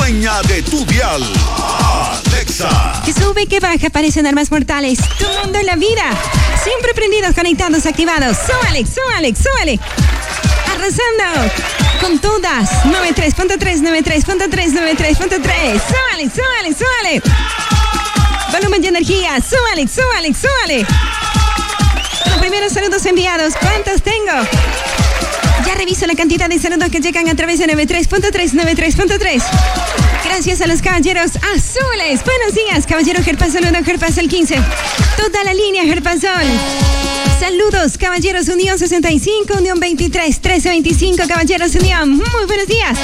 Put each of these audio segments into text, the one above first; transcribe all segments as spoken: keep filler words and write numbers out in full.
dueña de tu dial. Alexa. Que sube, que baja, parecen armas mortales. Tu mundo en la vida. Siempre prendidos, conectados, activados. Súbale, súbale, súbale. Arrasando con todas. noventa y tres punto tres, noventa y tres punto tres, noventa y tres punto tres. Súbale, súbale, súbale. Volumen de energía. Súbale, súbale, súbale. Los primeros saludos enviados. ¿Cuántos tengo? Ya reviso la cantidad de saludos que llegan a través de noventa y tres punto tres, noventa y tres punto tres. Gracias a los caballeros azules. Buenos días, caballero Gerpasol uno, Gerpasol quince. Toda la línea Gerpasol. Saludos, caballeros Unión sesenta y cinco, Unión veintitrés, trece veinticinco, caballeros Unión. Muy buenos días.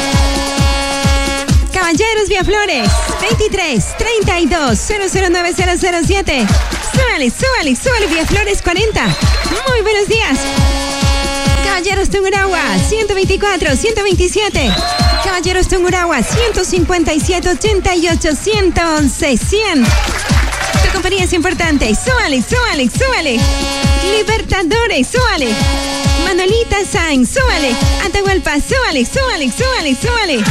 Caballeros Villaflores, veintitrés, treinta y dos, cero cero nueve cero cero siete. Súbale, súbale, súbale, Villaflores cuarenta. Muy buenos días. Caballeros Tungurahua, ciento veinticuatro, ciento veintisiete. Caballeros Tungurahua, ciento cincuenta y siete, ochenta y ocho, ciento once, cien. Tu compañía es importante. Súbale, súbale, súbale. Libertadores, súbale. Manolita Sainz, súbale. Atahualpa, súbale, súbale, súbale, súbale.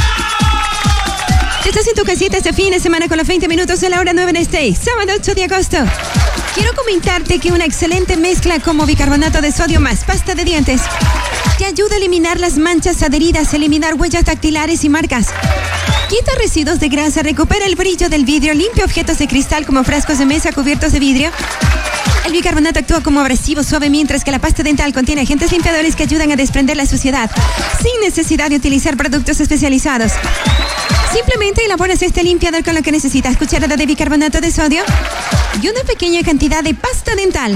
Estás en tu casita este fin de semana con los veinte minutos de la hora nueve en este sábado ocho de agosto. Quiero comentarte que una excelente mezcla como bicarbonato de sodio más pasta de dientes te ayuda a eliminar las manchas adheridas, eliminar huellas dactilares y marcas. Quita residuos de grasa, recupera el brillo del vidrio, limpia objetos de cristal como frascos de mesa cubiertos de vidrio. El bicarbonato actúa como abrasivo suave, mientras que la pasta dental contiene agentes limpiadores que ayudan a desprender la suciedad sin necesidad de utilizar productos especializados. Simplemente elaboras este limpiador con lo que necesitas: cucharada de bicarbonato de sodio y una pequeña cantidad de pasta dental.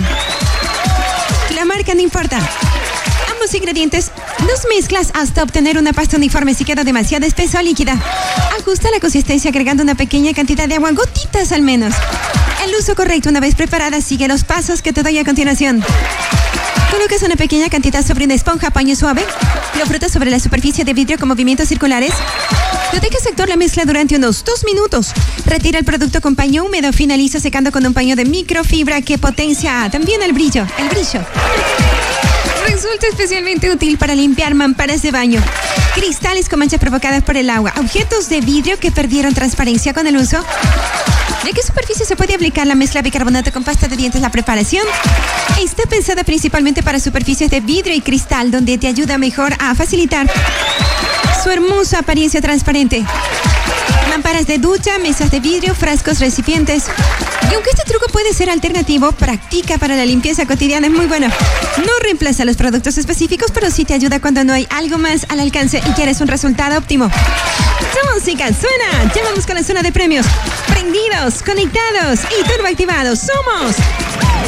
La marca no importa. Ambos ingredientes los mezclas hasta obtener una pasta uniforme. Si queda demasiado espesa o líquida, ajusta la consistencia agregando una pequeña cantidad de agua, gotitas al menos. El uso correcto, una vez preparada, sigue los pasos que te doy a continuación. Colocas una pequeña cantidad sobre una esponja paño suave, lo frotas sobre la superficie de vidrio con movimientos circulares. Lo dejas actuar la mezcla durante unos dos minutos. Retira el producto con paño húmedo, finaliza secando con un paño de microfibra que potencia también el brillo, el brillo. Resulta especialmente útil para limpiar mamparas de baño, cristales con manchas provocadas por el agua, objetos de vidrio que perdieron transparencia con el uso. ¿De qué superficie se puede aplicar la mezcla de bicarbonato con pasta de dientes? La preparación está pensada principalmente para superficies de vidrio y cristal, donde te ayuda mejor a facilitar su hermosa apariencia transparente. Mamparas de ducha, mesas de vidrio, frascos, recipientes. Y aunque este truco puede ser alternativo, practica para la limpieza cotidiana, es muy bueno. No reemplaza los productos específicos, pero sí te ayuda cuando no hay algo más al alcance y quieres un resultado óptimo. ¡Tu música suena! Ya vamos con la zona de premios. Prendidos, conectados y turbo activados. ¡Somos